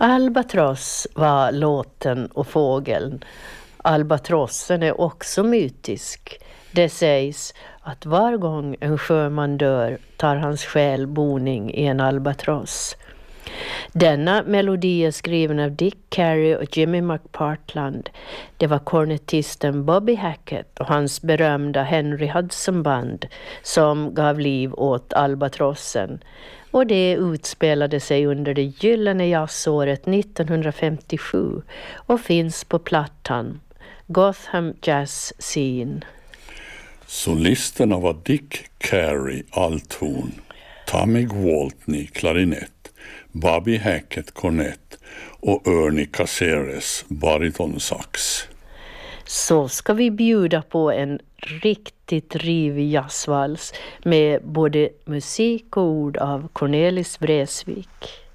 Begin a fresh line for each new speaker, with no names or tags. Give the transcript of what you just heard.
Albatross var låten och fågeln. Albatrossen är också mytisk. Det sägs att var gång en sjöman dör tar hans själ boning i en albatross. Denna melodi är skriven av Dick Carey och Jimmy McPartland. Det var kornetisten Bobby Hackett och hans berömda Henry Hudson Band som gav liv åt albatrossen. Och det utspelade sig under det gyllene jazzåret 1957 och finns på plattan Gotham Jazz Scene.
Solisterna var Dick Carey, althorn, Tommy Gwaltney, klarinett, Bobby Hackett, kornett och Ernie Caceres, baritonsax.
Så ska vi bjuda på en riktigt rivig jazzvals med både musik och ord av Cornelis Vreeswijk.